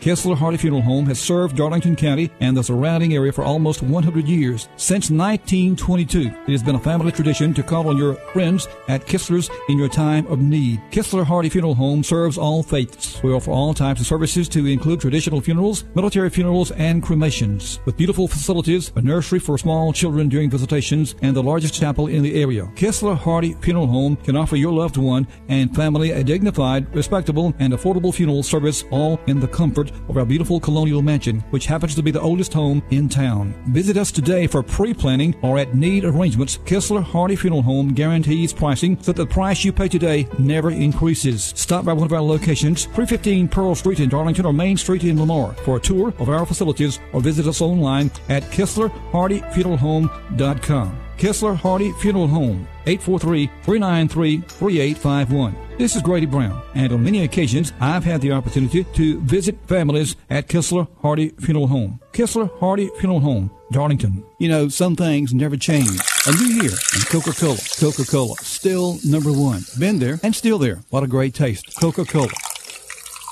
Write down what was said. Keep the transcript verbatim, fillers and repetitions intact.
Kistler Hardy Funeral Home has served Darlington County and the surrounding area for almost one hundred years. Since nineteen twenty-two, it has been a family tradition to call on your friends at Kistler's in your time of need. Kistler Hardy Funeral Home serves all faiths. We offer all types of services to include traditional funerals, military funerals, and cremations. With beautiful facilities, a nursery for small children during visitations, and the largest chapel in the area. Kistler Hardy Funeral Home can offer your loved one and family a dignified, respectable, and affordable funeral service, all in the comfort of our beautiful colonial mansion, which happens to be the oldest home in town. Visit us today for pre-planning or at need arrangements. Kistler Hardy Funeral Home guarantees pricing so that the price you pay today never increases. Stop by one of our locations, three fifteen Pearl Street in Darlington or Main Street in Lamar, for a tour of our facilities, or visit us online at Kistler Hardy Funeral Home dot com. Kistler Hardy Funeral Home, eight four three, three nine three, three eight five one. This is Grady Brown, and on many occasions, I've had the opportunity to visit families at Kistler Hardy Funeral Home. Kistler Hardy Funeral Home, Darlington. You know, some things never change. A new year, and Coca-Cola. Coca-Cola, still number one. Been there, and still there. What a great taste. Coca-Cola.